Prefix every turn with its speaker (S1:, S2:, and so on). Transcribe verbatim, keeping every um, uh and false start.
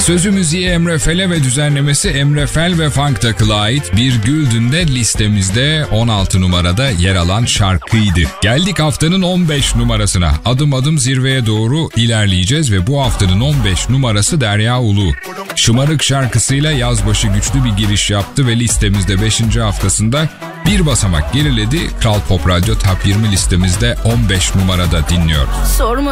S1: Sözü müziği Emre Fel'e ve düzenlemesi Emre Fel ve Funk Takıl'a ait Bir Güldün de listemizde on altı numarada yer alan şarkıydı. Geldik haftanın on beş numarasına. Adım adım zirveye doğru ilerleyeceğiz ve bu haftanın on beş numarası Derya Ulu. Şımarık şarkısıyla yaz başı güçlü bir giriş yaptı ve listemizde beşinci haftasında bir basamak geriledi. Kral Pop Radyo Top yirmi listemizde on beş numarada dinliyoruz.
S2: Sorma.